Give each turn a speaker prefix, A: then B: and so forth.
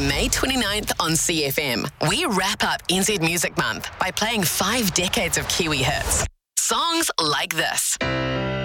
A: May 29th on CFM, we wrap up NZ Music Month by playing 5 decades of Kiwi hits. Songs like this.